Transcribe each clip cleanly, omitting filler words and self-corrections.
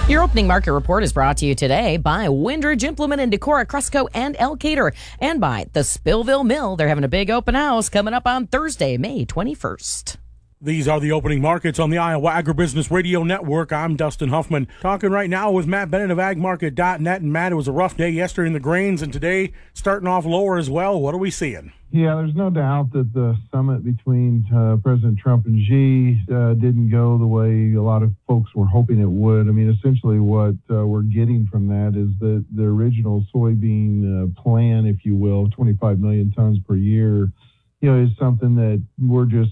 Your opening market report is brought to you today by Windridge Implement and Decor at Cresco and Elkader, and by the Spillville Mill. They're having a big open house coming up on Thursday, May 21st. These are the opening markets on the Iowa Agribusiness Radio Network. I'm Dustin Huffman, talking right now with Matt Bennett of agmarket.net. And Matt, it was a rough day yesterday in the grains, and today starting off lower as well. What are we seeing? Yeah, there's no doubt that the summit between President Trump and Xi didn't go the way a lot of folks were hoping it would. I mean, essentially what we're getting from that is that the original soybean plan, if you will, 25 million tons per year, is something that we're just,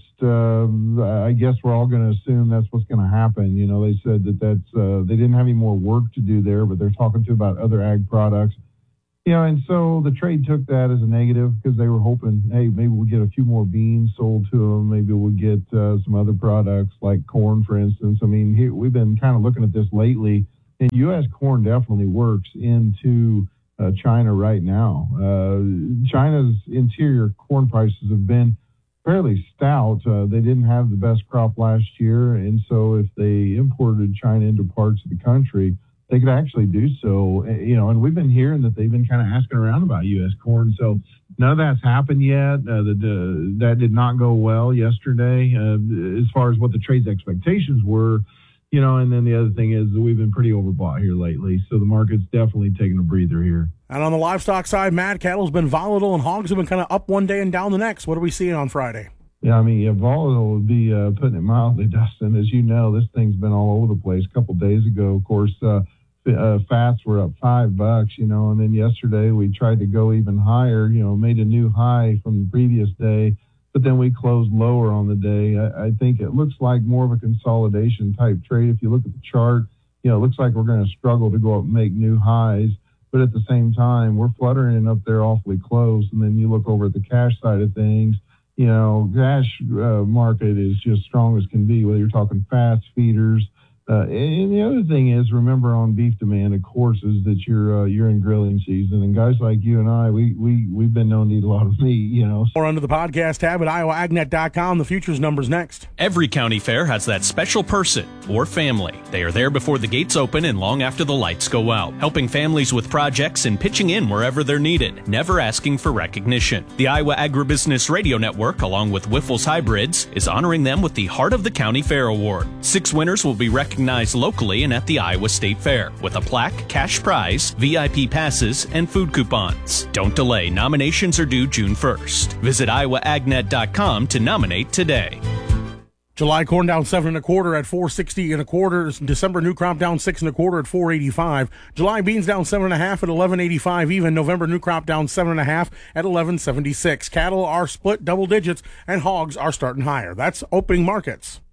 I guess we're all going to assume that's what's going to happen. They said that they didn't have any more work to do there, but they're talking about other ag products. And so the trade took that as a negative because they were hoping, hey, maybe we'll get a few more beans sold to them. Maybe we'll get some other products like corn, for instance. I mean, we've been kind of looking at this lately, and U.S. corn definitely works into China right now. China's interior corn prices have been fairly stout. They didn't have the best crop last year, and so if they imported China into parts of the country, they could actually do so. And we've been hearing that they've been kind of asking around about U.S. corn. So none of that's happened yet. That did not go well yesterday as far as what the trade's expectations were. And then the other thing is that we've been pretty overbought here lately. So the market's definitely taking a breather here. And on the livestock side, Matt, cattle's been volatile and hogs have been kind of up one day and down the next. What are we seeing on Friday? Yeah, I mean, volatile would be putting it mildly, Dustin. As you know, this thing's been all over the place. A couple of days ago, of course, fats were up $5, and then yesterday we tried to go even higher, made a new high from the previous day, but then we closed lower on the day. I think it looks like more of a consolidation type trade. If you look at the chart, it looks like we're going to struggle to go up and make new highs, but at the same time, we're fluttering up there awfully close. And then you look over at the cash side of things, cash market is just strong as can be, whether you're talking fats, feeders. And the other thing is, remember on beef demand, of course, is that you're in grilling season, and guys like you and I, we've been known to eat a lot of meat, Or under the podcast tab at iowaagnet.com. The futures numbers next. Every county fair has that special person or family. They are there before the gates open and long after the lights go out, helping families with projects and pitching in wherever they're needed, never asking for recognition. The Iowa Agribusiness Radio Network, along with Wyffels Hybrids, is honoring them with the Heart of the County Fair Award. 6 winners will be recognized locally and at the Iowa State Fair with a plaque, cash prize, VIP passes, and food coupons. Don't delay. Nominations are due June 1st. Visit iowaagnet.com to nominate today. July corn down 7 1/4 at 460 1/4. December new crop down 6 1/4 at 485. July beans down 7 1/2 at 1185 even. November new crop down 7 1/2 at 1176. Cattle are split double digits and hogs are starting higher. That's opening markets.